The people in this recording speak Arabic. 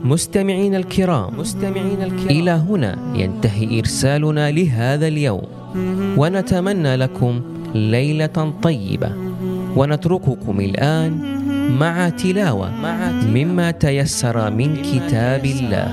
مستمعين الكرام، إلى هنا ينتهي إرسالنا لهذا اليوم، ونتمنى لكم ليلة طيبة، ونترككم الآن مع تلاوة مما تيسر من كتاب الله.